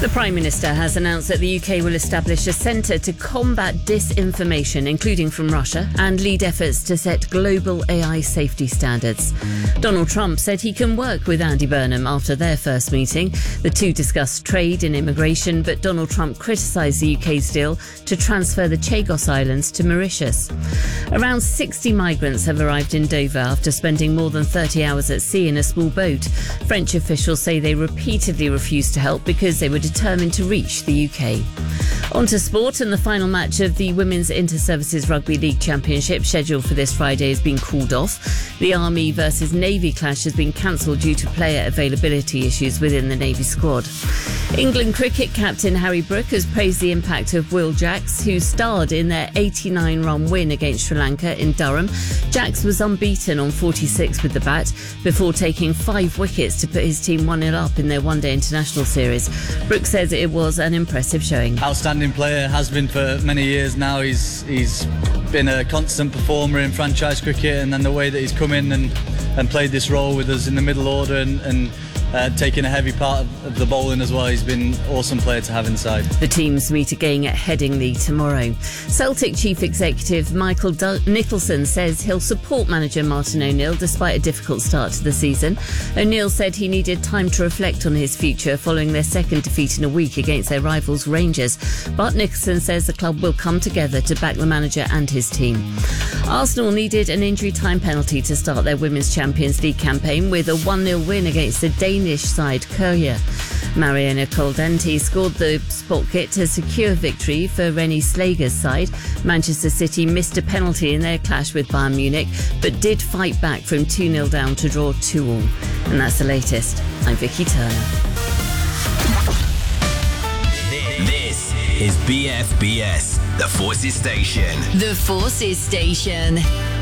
The Prime Minister has announced that the UK will establish a centre to combat disinformation, including from Russia, and lead efforts to set global AI safety standards. Donald Trump said he can work with Andy Burnham after their first meeting. The two discussed trade and immigration, but Donald Trump criticised the UK's deal to transfer the Chagos Islands to Mauritius. Around 60 migrants have arrived in Dover after spending more than 30 hours at sea in a small boat. French officials say they repeatedly refused to help because they were determined to reach the UK. On to sport, and the final match of the Women's Inter-Services Rugby League Championship, scheduled for this Friday, has been called off. The Army versus Navy clash has been cancelled due to player availability issues within the Navy squad. England cricket captain Harry Brook has praised the impact of Will Jacks, who starred in their 89-run win against Sri Lanka in Durham. Jacks was unbeaten on 46 with the bat before taking 5 wickets to put his team 1-0 up in their one-day international series. Brook says it was an impressive showing. Outstanding player, has been for many years now. He's been a constant performer in franchise cricket, and then the way that he's come in and played this role with us in the middle order and taking a heavy part of the bowling as well. He's been an awesome player to have inside. The teams meet again at Headingley tomorrow. Celtic Chief Executive Michael Nicholson says he'll support manager Martin O'Neill despite a difficult start to the season. O'Neill said he needed time to reflect on his future following their second defeat in a week against their rivals Rangers. But Nicholson says the club will come together to back the manager and his team. Arsenal needed an injury time penalty to start their Women's Champions League campaign with a 1-0 win against the Danish side Courier. Mariana Coldenti scored the spot kick to secure victory for Rennie Slager's side. Manchester City missed a penalty in their clash with Bayern Munich, but did fight back from 2-0 down to draw 2-2. And that's the latest. I'm Vicky Turner. This is BFBS, the Forces Station. The Forces Station.